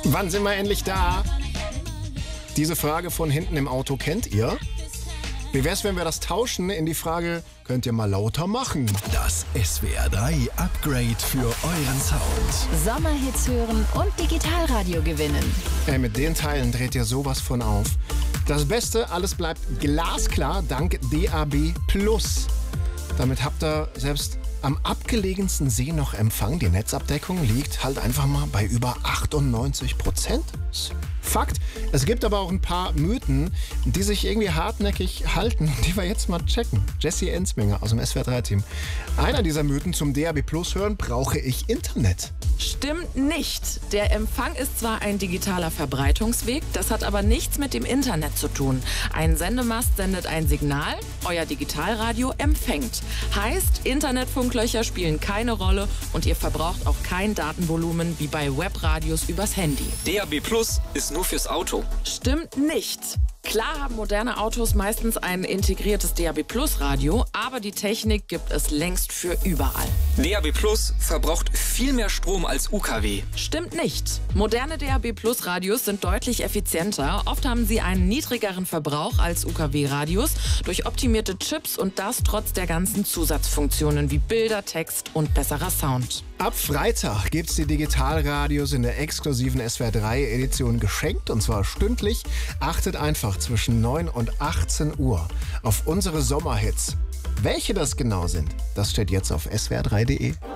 Wann sind wir endlich da? Diese Frage von hinten im Auto kennt ihr? Wie wär's, wenn wir das tauschen in die Frage, könnt ihr mal lauter machen? Das SWR 3 Upgrade für euren Sound. Sommerhits hören und Digitalradio gewinnen. Mit den Teilen dreht ihr sowas von auf. Das Beste, alles bleibt glasklar dank DAB+. Damit habt ihr selbst am abgelegensten See noch Empfang. Die Netzabdeckung liegt halt einfach mal bei über 98%. Fakt. Es gibt aber auch ein paar Mythen, die sich irgendwie hartnäckig halten, die wir jetzt mal checken. Jesse Ensminger aus dem SWR3-Team. Einer dieser Mythen: zum DAB+ hören brauche ich Internet. Stimmt nicht. Der Empfang ist zwar ein digitaler Verbreitungsweg, das hat aber nichts mit dem Internet zu tun. Ein Sendemast sendet ein Signal, euer Digitalradio empfängt. Heißt, Internetfunklöcher spielen keine Rolle und ihr verbraucht auch kein Datenvolumen wie bei Webradios übers Handy. DAB+ ist nur fürs Auto. Stimmt nicht. Klar haben moderne Autos meistens ein integriertes DAB+-Radio, aber die Technik gibt es längst für überall. DAB+ verbraucht viel mehr Strom als UKW. Stimmt nicht. Moderne DAB+-Radios sind deutlich effizienter. Oft haben sie einen niedrigeren Verbrauch als UKW-Radios durch optimierte Chips und das trotz der ganzen Zusatzfunktionen wie Bilder, Text und besserer Sound. Ab Freitag gibt's die Digitalradios in der exklusiven SWR3-Edition geschenkt, und zwar stündlich. Achtet einfach zwischen 9 und 18 Uhr auf unsere Sommerhits. Welche das genau sind, das steht jetzt auf swr3.de.